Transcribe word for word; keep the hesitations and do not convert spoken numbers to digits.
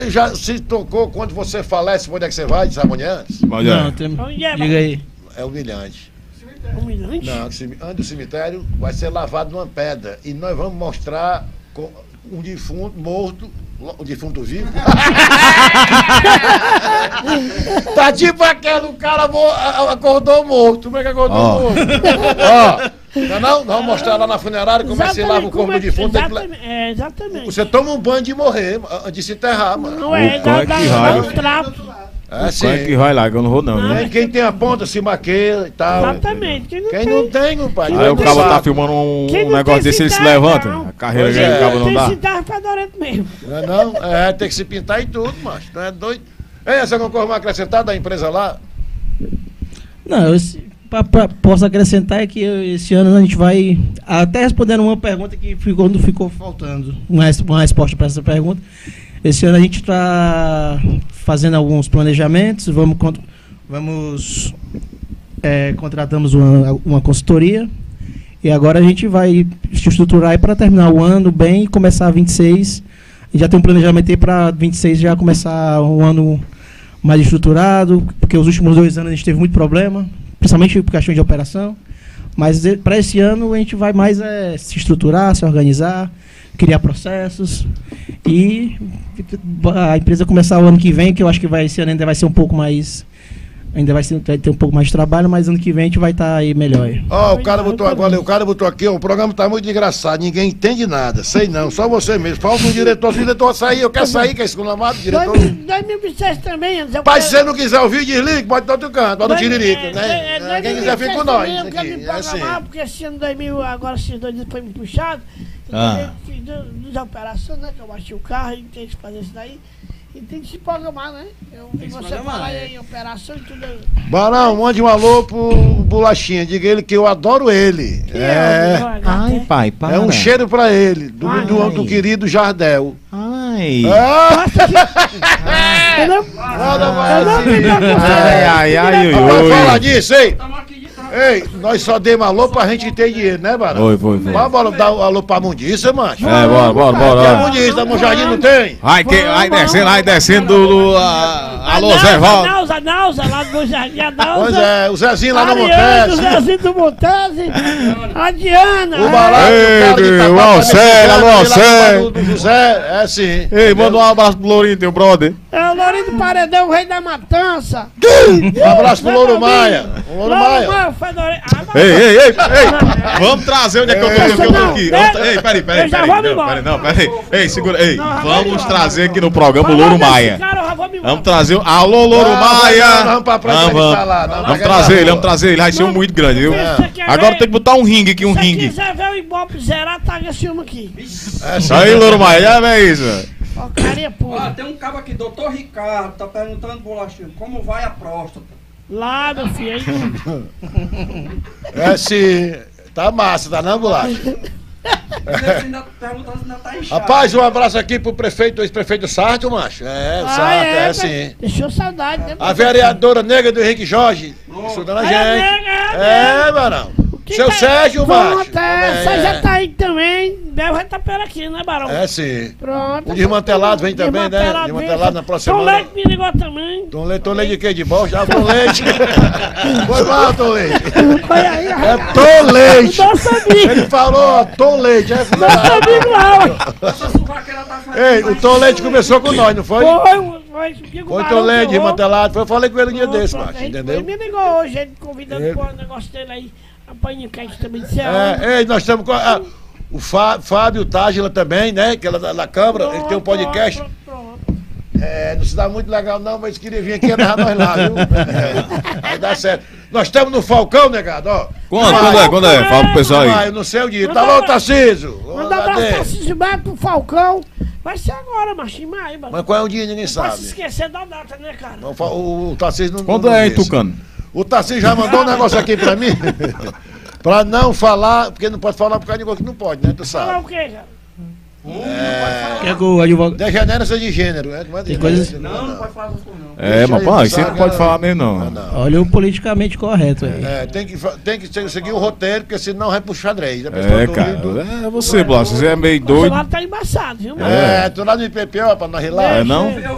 Já se tocou quando você falece, onde é que você vai, de Samanhãs? Não, tem... Diga aí. É humilhante. Humilhante? Não, antes do cemitério vai ser lavado numa pedra. E nós vamos mostrar um defunto morto, o defunto vivo. Tá tipo aquele, o cara acordou morto. Como é que acordou oh. morto? Ó. Não, não, não, vamos mostrar lá na funerária como é que se lava o corpo do defunto. Exatamente, é, exatamente. Você toma um banho de morrer, antes de se enterrar, mano. Não é, o dá, é dá, que dá raio. um trapo. É, o é que vai lá, que eu não vou não, não né? Quem tem a ponta se maqueia e tal. Exatamente. Quem não Quem tem, não tem, meu pai. Aí o cabo tá filmando um, um negócio desse, ele se levanta. Não. A carreira dele, o cabo não dá. Tem que se fedorento mesmo. Não é não? É, tem que se pintar e tudo, macho. Não é doido? Ei, essa concorre uma acrescentada da empresa lá? Não, eu, pra, pra, posso acrescentar é que eu, esse ano a gente vai, até respondendo uma pergunta que ficou, ficou faltando, uma, uma resposta para essa pergunta. Esse ano a gente está fazendo alguns planejamentos, vamos, vamos é, contratamos uma, uma consultoria e agora a gente vai se estruturar para terminar o ano bem e começar vinte e seis. E já tem um planejamento aí para vinte e seis já começar um ano mais estruturado, porque os últimos dois anos a gente teve muito problema, principalmente por questão de operação. Mas para esse ano a gente vai mais é, se estruturar, se organizar, criar processos e a empresa começar o ano que vem, que eu acho que vai, esse ano ainda vai ser um pouco mais, ainda vai, ser, vai ter um pouco mais de trabalho, mas ano que vem a gente vai estar tá aí melhor. Ó, oh, o cara botou agora, o cara botou aqui, ó, o programa tá muito engraçado, ninguém entende nada, sei não, só você mesmo. Falta um diretor, se o diretor sair, eu quero sair, que é esculamado, diretor. dois mil e sete também, Anderson. Pai, se você não quiser ouvir, desliga, pode dar outro canto, bota o tiririco, né? É, é, quem quiser fica com nós. Eu quero me programar, porque esse ano dois mil, agora esses dois dias foi me puxado. Ah. Eu fiz duas operações, né? Que eu bati o carro e tem que fazer isso daí. E tem que se programar, né? Eu, e você falar aí em operação e tudo. Barão, mande um alô pro Bolachinha. Diga ele que eu adoro ele. Que é. é Ai, pai, para. É um cheiro pra ele. Do, Ai. do, do querido Jardel. Ai. Ah. Eu não, Nada mais eu não assim. me Ai, ai, ai, Vamos ui, falar ui. disso, hein? Ei, nós só demos alô pra gente ter dinheiro, né, Barão? Foi, foi, foi. Vamos bora dar um alô pra Mundiça, macho. É, bora, bora, Tem a bora. Mundiça, no Jardim não tem? Ai, que, ai descendo, ai descendo do... do a, alô, Zé A Valdo. Nauza, a Nauza, lá do Jardim, a Nauza. Pois é, o Zezinho lá no Ariane, o Montese. Zezinho do Montese. A Diana. O barato, Ei, o cara de meu, Itaquá, o Alcé, alô, lá Alcé. do- do José, é sim. Ei, manda um abraço pro Lourinho, teu brother. É o Lourinho do Paredão, o rei da matança. Um abraço pro Louro Maia. O Louro Maia. Fedorento. Ah, Ei, ei, ei, ei. Vamos trazer onde é que eu tô, que eu tô Não, aqui. não, Vamos tra- Ei, peraí, peraí, eu já peraí. vou me Não, embora. peraí, não, peraí. Ei, segura, ei. Não, já vou Vamos embora. trazer aqui no programa o Falou Louro desse Maia. cara, eu já vou me embora. Vamos trazer o... Alô, Louro Não, Maia. não, vamos pra praia Vamos, pra ele vamos. falar, não, Vamos pra trazer cá, ele, não. vamos trazer ele. Vai ser um muito grande, viu? Você quer Agora ver? tem que botar um ringue aqui, um Se você ringue. quiser ver o Ibope zerar, taga esse filme aqui. É, Isso sim. aí, Louro Maia, já vê isso. Porcaria Ah, pura. tem um cabo aqui, doutor Ricardo, tá perguntando, Bolachinho, como vai a próstata? Lá, meu filho, aí. É sim. Tá massa, tá não, Bolacha? Você ainda perguntando se ainda tá inchado. Rapaz, um abraço aqui pro prefeito, ex-prefeito Sarto, macho. É, o Ah, Sarto, é, mas sim. Deixou saudade, né? A vereadora negra do Henrique Jorge, estudando a É, gente. nega, É, Barão. Que Seu tá- Sérgio, macho. Pronto, é, Sérgio já tá aí também. Bel vai estar pela aqui, né, Barão? É, sim. Pronto. O desmantelado vem também, né? Desmantelado vem. Desmantelado na próxima Tom semana. Leite me ligou também. Tom Leite, Tom Leite de quê? De bosta? Ah, Tom Leite. Foi mal, Tom Leite. Olha aí, É Tom Leite. nosso amigo. Ele falou, Tom Leite. É, Nosso amigo lá. Essa suvaqueira tá fazendo Ei, o mais Tom Leite doido. começou com nós, não foi? Foi, foi. Diego Foi Barão Tom Leite, que errou. desmantelado. Foi, eu falei com ele um dia Pronto, desse, pronto. macho, Ele- entendeu? Ele me ligou hoje, ele convidando Ele- para o negócio dele aí. A paninha quente também disse. É, ei, nós estamos com a- o Fá- Fábio Tágila também, né? Que ela da, da Câmara, ele tem um podcast. Pronto, pronto, pronto. É, não se dá muito legal não, mas queria vir aqui e levar nós lá, viu? É, vai dar certo. Nós estamos no Falcão, negado, ó. Quando, quando é, quando é? Fala pro pessoal Ah, aí. eu não sei o dia. Manda Tá bom, um- Tarcísio? Manda um abraço pra Cismar, pro Falcão. Vai ser agora, macho, em maio, mano. Mas qual é o dia, ninguém Não pode se sabe. esquecer da data, né, cara? O, Fa- o, o Tarcísio não Quando não é, hein, disse. Tucano? O Tarcísio já mandou um negócio aqui pra mim. Pra não falar, porque não pode falar por causa de negócio que não pode, né? Tu Falar sabe. o quê, cara? Quer que o advogado... Degenerância de gênero, né? Como é Tem degenerância? coisas- Não, não pode falar isso não. É, Deixa mas aí, pá, isso aí sabe, não pode né? falar mesmo, Ah, não. não. Olha o politicamente correto aí. É, tem que, fa- tem que se- seguir o roteiro, porque senão vai pro xadrez. A pessoa É, do- cara. do- É você, Blas. Você é meio O doido. celular tá embaçado, viu, mano? É, tu lá no I P P, ó, pra nós ir lá. É, não? Eu